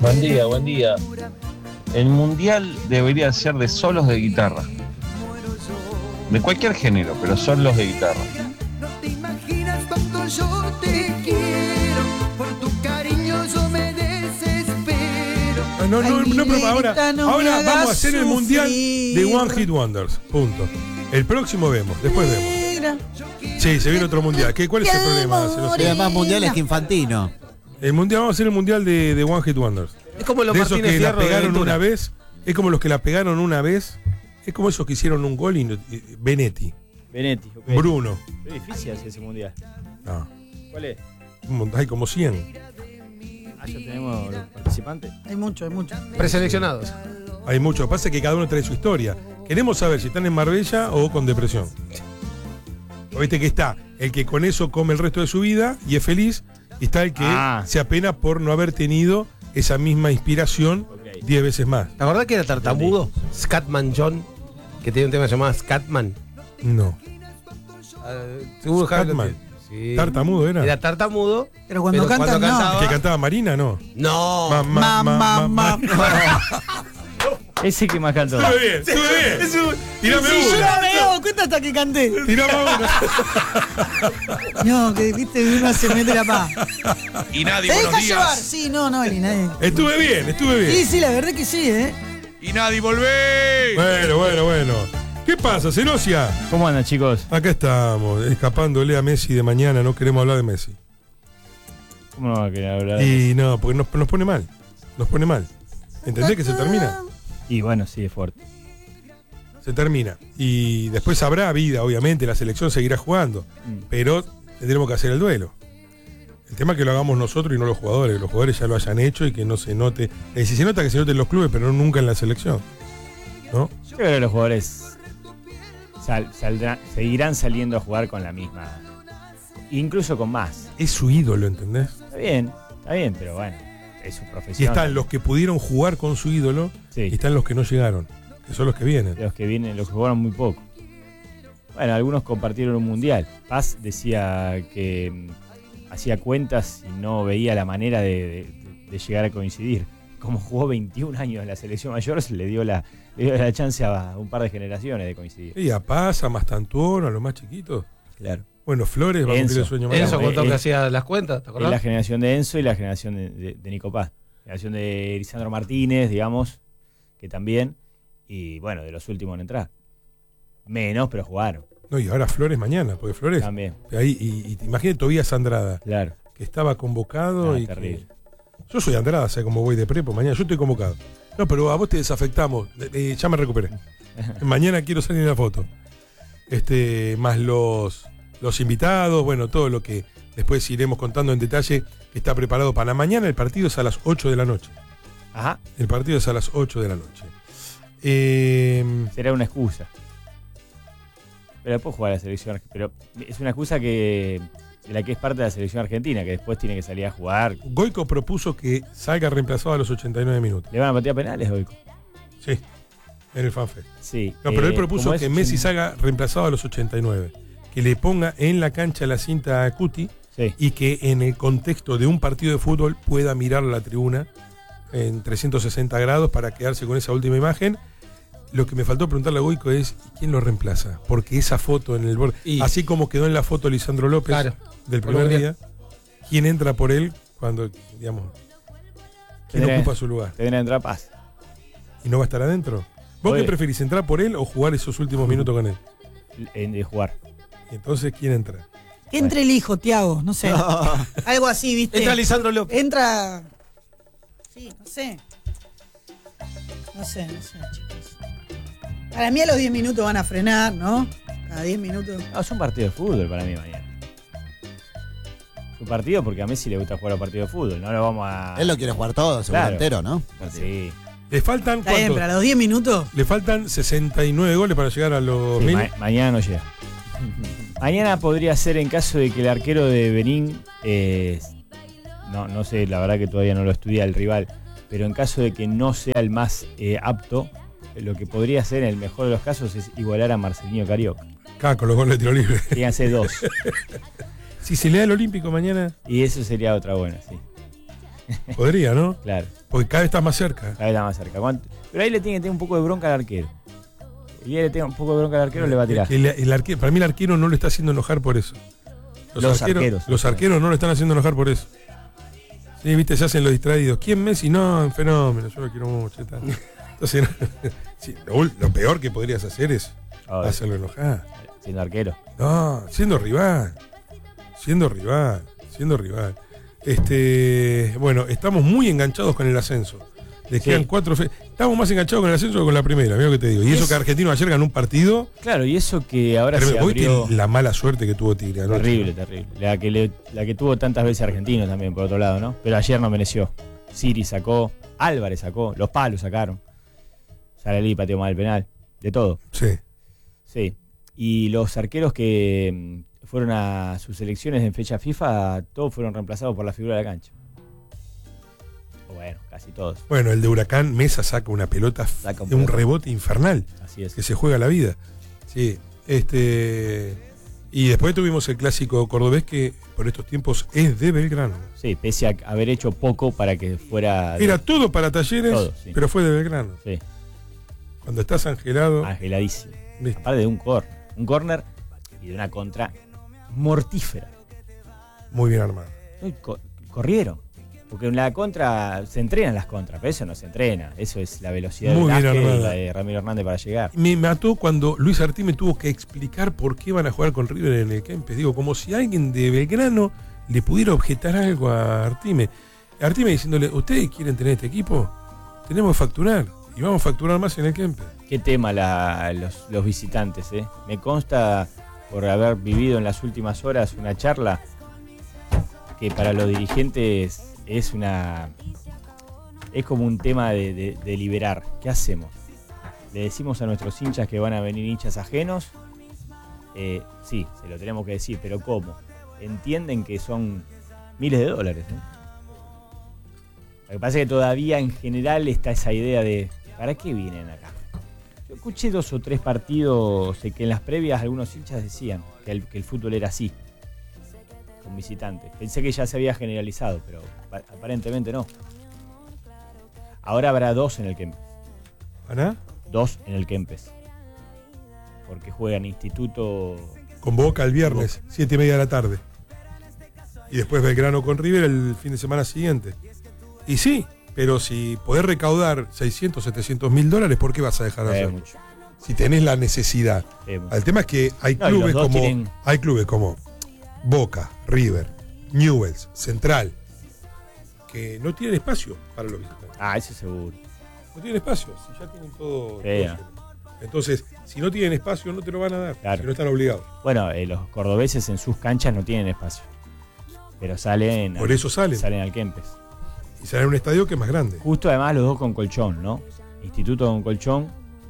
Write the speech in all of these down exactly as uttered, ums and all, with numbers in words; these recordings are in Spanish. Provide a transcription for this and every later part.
Buen día, buen día. El mundial debería ser de solos de guitarra. De cualquier género, pero solos de guitarra. No te imaginas cuánto yo te quiero, por tu cariño yo me desespero. Ah, no, no, Ay, no, pero ahora, Mileta, no me ahora hagas vamos a hacer el mundial sufrir. de One Hit Wonders. Punto. El próximo vemos, después vemos. Negra. Sí, se viene otro mundial. ¿Qué, ¿Cuál es el Que problema? Se nos- Tiene más mundiales que Infantino. El mundial, vamos a hacer el mundial de, de One Hit Wonders. Es como los De esos Martínez que la Fierro de pegaron Ventura. una vez. Es como los que la pegaron una vez. Es como esos que hicieron un gol y no- y- Benetti, Benetti, ok. Bruno. Es difícil hacer ese mundial. No, ¿Cuál es? un montón, hay como cien. Ah, ya tenemos los participantes. Hay mucho, hay mucho. Preseleccionados. Hay mucho. Pasa que cada uno trae su historia. Queremos saber si están en Marbella o con depresión. O viste que está el que con eso come el resto de su vida y es feliz. Y está el que Ah. se apena por no haber tenido esa misma inspiración Ok. diez veces más. ¿Te acordás que era tartamudo? Scatman John, que tenía un tema llamado Scatman. No. Uh, seguro Javi lo Scatman. tiene. Sí. Tartamudo era. Era tartamudo. Pero cuando Pero cantan, cuando no. cantaba- ¿El que cantaba Marina? No. No. Ma, ma, Ma, ma, ma. Ese que más cantó. Estuve bien, estuve bien. Tirame Si yo no una. me he dado cuenta hasta que canté. Tirame una. No, que viste, uno se mete la paz. Y nadie, ¿Te buenos deja llevar? días. Sí, no, no, ni nadie. Estuve bien, estuve bien. Sí, sí, la verdad que sí, ¿eh? Y nadie, volvé. Bueno, bueno, bueno. ¿Qué pasa, Celosia? ¿Cómo andan, chicos? Acá estamos, escapándole a Messi de mañana, no queremos hablar de Messi. ¿Cómo no va a querer hablar de Y no, porque nos, nos pone mal. Nos pone mal. ¿Entendés que se termina? Y bueno, sí, es fuerte. Se termina. Y después habrá vida, obviamente, la selección seguirá jugando. Mm. Pero tendremos que hacer el duelo. El tema es que lo hagamos nosotros y no los jugadores. Que los jugadores ya lo hayan hecho y que no se note. Eh, si se nota que se note en los clubes, pero no nunca en la selección. ¿No? Yo creo que los jugadores sal- saldrán, seguirán saliendo a jugar con la misma. Incluso con más. Es su ídolo, ¿entendés? Está bien, está bien, pero bueno, es su profesión. Y están los que pudieron jugar con su ídolo Sí. y están los que no llegaron. Que son los que vienen. Los que vienen, los que jugaron muy poco. Bueno, algunos compartieron un mundial. Paz decía que mm, hacía cuentas y no veía la manera de, de- de llegar a coincidir. Como jugó veintiún años en la selección mayor, se le dio la, le dio la chance a un par de generaciones de coincidir. Y a Paz, a Mastantuono, a los más chiquitos. Claro. Bueno, Flores va a cumplir Enzo. el sueño mañana. Enzo Bueno, contó eh, que eh, hacía las cuentas, ¿te Es la acordás? generación de Enzo y la generación de, de, de Nico Paz. La generación de Lisandro Martínez, digamos, que también. Y bueno, de los últimos en entrar. Menos, pero jugaron. No, y ahora Flores mañana, porque Flores. También, Ahí, y, y te imagínate Tobías Andrada, claro. que estaba convocado Ah, y. terrible. que- Yo soy Andrada, sé cómo voy de prepo. Mañana yo estoy convocado. No, pero a vos te desafectamos. Eh, eh, ya me recuperé. Mañana quiero salir en la foto. Este, más los, los invitados, bueno, todo lo que después iremos contando en detalle que está preparado para mañana. El partido es a las ocho de la noche. Ajá, El partido es a las ocho de la noche. Eh, será una excusa. Pero después jugar a la selección argentina. Pero es una excusa que de la que es parte de la selección argentina, que después tiene que salir a jugar. Goico propuso que salga reemplazado a los ochenta y nueve minutos. ¿Le van a patear penales, Goico? Sí, en el FanFest. Sí. No, pero eh, él propuso como es que Messi ochenta salga reemplazado a los ochenta y nueve. Que le ponga en la cancha la cinta a Cuti Sí. y que en el contexto de un partido de fútbol pueda mirar la tribuna en trescientos sesenta grados para quedarse con esa última imagen. Lo que me faltó preguntarle a Goico es ¿quién lo reemplaza? Porque esa foto en el borde, Y- así como quedó en la foto Lisandro López Claro. del Por un primer día. día, ¿quién entra por él cuando, digamos, quién Tendrá- ocupa su lugar? Tendrá que entrar Paz. ¿Y no va a estar adentro? ¿Vos Oye. qué preferís, entrar por él o jugar esos últimos minutos con él? En, de jugar. Entonces, ¿quién entra? Que entre el hijo, Tiago, no sé. Algo así, ¿viste? Entra Lisandro López. Entra. Sí, no sé. No sé, no sé, chicos. Para mí a los diez minutos van a frenar, ¿no? Cada diez minutos. No, es un partido de fútbol para mí mañana. Es un partido porque a Messi le gusta jugar los partidos de fútbol. No lo vamos a. Él lo quiere jugar todo, seguro Claro. entero, ¿no? Sí. Le faltan Está bien, ¿cuánto? pero a los diez minutos. Le faltan sesenta y nueve goles para llegar a los Sí, mil. ma- mañana no llega. Mañana podría ser en caso de que el arquero de Benín, eh, no, no sé, la verdad que todavía no lo estudia el rival, pero en caso de que no sea el más eh, apto, lo que podría ser en el mejor de los casos es igualar a Marcelinho Carioca. Acá con los goles de tiro libre. Fíjense dos. Si se le da el Olímpico mañana, Y eso sería otra buena, sí. podría, ¿no? Claro. Porque cada vez estás más cerca. Cada vez está más cerca. ¿Cuánto? Pero ahí le tiene que tener un poco de bronca al arquero. Y él le tiene un poco de bronca al arquero, le va a tirar. El, el arquero, para mí el arquero no lo está haciendo enojar por eso. Los, Los arqueros, arqueros. Los arqueros no lo están haciendo enojar por eso. Sí, viste, se hacen los distraídos. ¿Quién Messi? No, un fenómeno, yo lo quiero mucho. Tal. Entonces, sí, lo, lo peor que podrías hacer es Ahora, hacerlo enojar. siendo arquero. No, siendo rival. Siendo rival. Siendo rival. Este, bueno, estamos muy enganchados con el ascenso. Les Sí. quedan cuatro fe Estamos más enganchados con el ascenso que con la primera, mira lo que te digo. Y eso Es- que Argentino ayer ganó un partido. Claro, y eso que ahora se Tremendo. ¿Viste abrió... la mala suerte que tuvo Tigre anoche? Terrible, terrible. La que, le- la que tuvo tantas veces Argentino también, por otro lado, ¿no? Pero ayer no mereció. Siri sacó, Álvarez sacó, los palos sacaron. Saralí pateó mal el penal, de todo. Sí. Sí. Y los arqueros que mm, fueron a sus selecciones en fecha FIFA, todos fueron reemplazados por la figura de la cancha. O bueno, casi todos. Bueno, el de Huracán, Mesa saca una pelota Saca un de un pelotón. rebote infernal, Así es. que se juega la vida. Sí. Este. Y después tuvimos el clásico cordobés que por estos tiempos es de Belgrano. Sí, pese a haber hecho poco para que fuera... de- Era todo para Talleres, Todo, sí. pero fue de Belgrano. Sí, Cuando estás angelado. angeladísimo. ¿viste? Aparte de un corner. Un corner y de una contra mortífera. Muy bien armado. No, y co- corrieron. Porque en la contra se entrenan las contras, pero eso no se entrena. Eso es la velocidad Muy de bien Vázquez y armada. la de Ramiro Hernández para llegar. Me mató cuando Luis Artime tuvo que explicar por qué van a jugar con River en el Kempes. Digo, como si alguien de Belgrano le pudiera objetar algo a Artime. Artime diciéndole, ¿ustedes quieren tener este equipo? Tenemos que facturar. Y vamos a facturar más en el Kempes. Qué tema la- los, los visitantes, ¿eh? Me consta, por haber vivido en las últimas horas una charla, que para los dirigentes es una es como un tema de, de- de liberar. ¿Qué hacemos? ¿Le decimos a nuestros hinchas que van a venir hinchas ajenos? Eh, sí, se lo tenemos que decir, pero ¿cómo? Entienden que son miles de dólares, ¿no? Lo que pasa es que todavía en general está esa idea de ¿para qué vienen acá? Yo escuché dos o tres partidos eh, que en las previas algunos hinchas decían que el, que el fútbol era así, con visitantes. Pensé que ya se había generalizado, pero pa- aparentemente no. Ahora habrá dos en el Kempes. ¿Ana? Dos en el Kempes. Porque juegan Instituto... Convoca el viernes, siete y media de la tarde. Y después Belgrano con River el fin de semana siguiente. Y sí, pero si podés recaudar seiscientos, setecientos mil dólares, ¿por qué vas a dejar de Eh, hacerlo? mucho. Si tenés la necesidad. Eh, mucho. El tema es que hay No, y los clubes dos como tienen- hay clubes como Boca, River, Newell's, Central, que no tienen espacio para los visitantes. Ah, eso seguro. No tienen espacio, si ya tienen todo. todo Sí, lleno. ah. Entonces, si no tienen espacio, no te lo van a dar, Claro. si no están obligados. Bueno, eh, los cordobeses en sus canchas no tienen espacio. Pero salen, Por eso salen. salen al Kempes. Y salen a un estadio que es más grande. Justo además los dos con colchón, ¿no? Instituto con colchón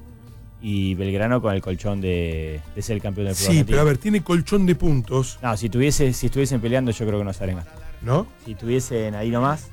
y Belgrano con el colchón de, de ser el campeón del fútbol Sí, argentino. pero a ver, tiene colchón de puntos, No, si tuviese, si estuviesen peleando yo creo que no salen más. ¿no? Si estuviesen ahí nomás,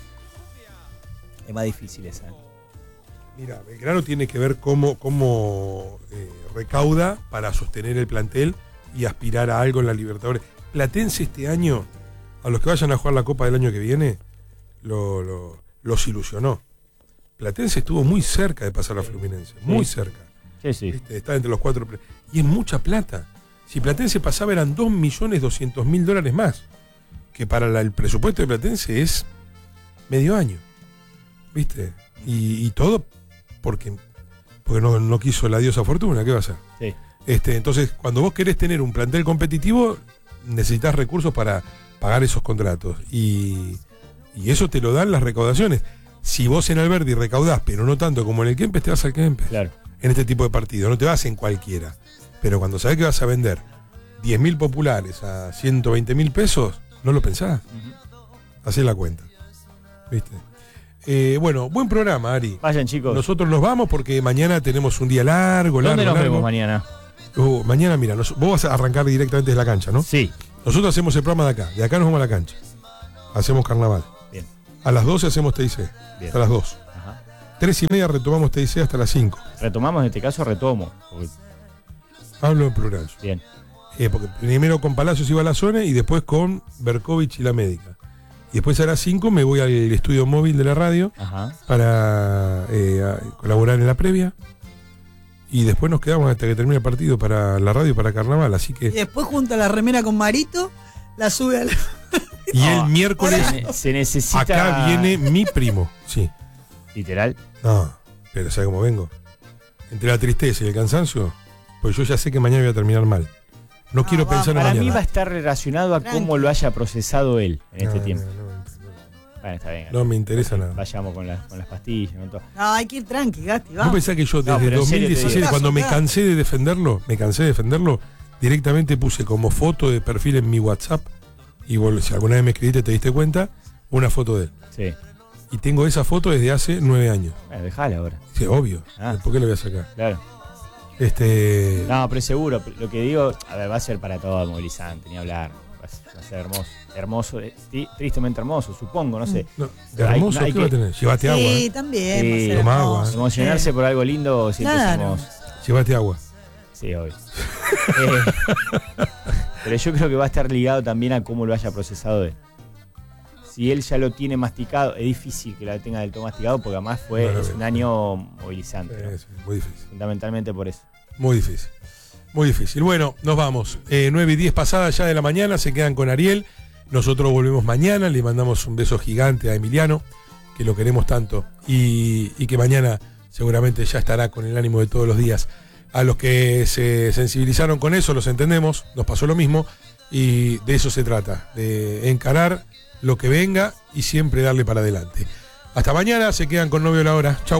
es más difícil esa. Mira, Belgrano tiene que ver cómo, cómo eh, recauda para sostener el plantel y aspirar a algo en la Libertadores. Platense este año, a los que vayan a jugar la Copa del año que viene, lo, lo- los ilusionó. Platense estuvo muy cerca de pasar a Fluminense, muy Sí. cerca. Sí, sí. ¿Viste? Está entre los cuatro. pre- Y es mucha plata. Si Platense pasaba eran dos millones doscientos mil dólares más, que para la- el presupuesto de Platense es medio año. ¿Viste? Y, y todo porque, porque no, no quiso la diosa fortuna, ¿qué va a hacer? Sí. Este, entonces, cuando vos querés tener un plantel competitivo, necesitas recursos para pagar esos contratos. Y, y eso te lo dan las recaudaciones. Si vos en Alberdi recaudás, pero no tanto como en el Kempes, te vas al Kempes. Claro. En este tipo de partidos, no te vas en cualquiera. Pero cuando sabés que vas a vender diez mil populares a ciento veinte mil pesos, no lo pensás. Hacés la cuenta. ¿Viste? Eh, bueno, buen programa, Ari. Vayan, chicos. Nosotros nos vamos porque mañana tenemos un día largo, largo, ¿Dónde nos largo. vemos mañana? Uh, mañana, mira, nos- vos vas a arrancar directamente desde la cancha, ¿no? Sí. Nosotros hacemos el programa de acá. De acá nos vamos a la cancha. Hacemos carnaval. Bien. A las doce hacemos T I C. Bien. Hasta las dos. Ajá. Tres y media retomamos T I C hasta las cinco. Retomamos en este caso, retomo. Porque- Hablo en plural. Bien. Eh, porque primero con Palacios iba a la zona y después con Berkovich y la médica. Y después a las cinco me voy al estudio móvil de la radio Ajá. para eh, a- colaborar en la previa. Y después nos quedamos hasta que termine el partido para la radio, para Carnaval. Así Y que. después junta la remera con Marito, la sube al. Y No, el miércoles. Se, ne- se necesita. Acá viene mi primo. Sí. Literal. No, pero ¿sabe cómo vengo? Entre la tristeza y el cansancio, pues yo ya sé que mañana voy a terminar mal. No Ah, quiero va, pensar en Para mí mañana. va a estar relacionado a Tranqui. cómo lo haya procesado él en este No, tiempo. no, no, Bueno, está bien. no me interesa nada. Vayamos con, las con las pastillas. Con todo. No, hay que ir tranqui, Gasti, ¿No vamos. pensás que yo No, desde pero en serio te dos mil dieciséis, digo. cuando me Acá. cansé de defenderlo, me cansé de defenderlo, directamente puse como foto de perfil en mi WhatsApp, y vos, si alguna vez me escribiste te diste cuenta, una foto de él. Sí. Y tengo esa foto desde hace nueve años. Bueno, dejala ahora. Sí, obvio. Ah. ¿Por qué lo voy a sacar? Claro. Este. No, pero seguro. Lo que digo, a ver, va a ser para todo movilizante, ni hablar. Va a ser, va a ser hermoso. Hermoso, eh, tri- tristemente hermoso, supongo, no sé. No, de Hay- hermoso, hay ¿qué va a que- tener? Llévate agua. Sí, ¿eh? también. Sí, va a ser toma hermoso. agua, ¿eh? Emocionarse por algo lindo siempre Claro. somos. Llévate agua. Sí, obvio. Eh, pero yo creo que va a estar ligado también a cómo lo haya procesado él. Si él ya lo tiene masticado, es difícil que lo tenga del todo masticado porque además fue Bueno, es un bien. año movilizante, ¿no? Es muy difícil. Fundamentalmente por eso. Muy difícil. Muy difícil. Bueno, nos vamos. Eh, nueve y diez pasadas ya de la mañana, se quedan con Ariel. Nosotros volvemos mañana. Le mandamos un beso gigante a Emiliano, que lo queremos tanto. Y, y que mañana seguramente ya estará con el ánimo de todos los días. A los que se sensibilizaron con eso, los entendemos. Nos pasó lo mismo. Y de eso se trata. De encarar lo que venga y siempre darle para adelante. Hasta mañana. Se quedan con Novio la Hora. Chau.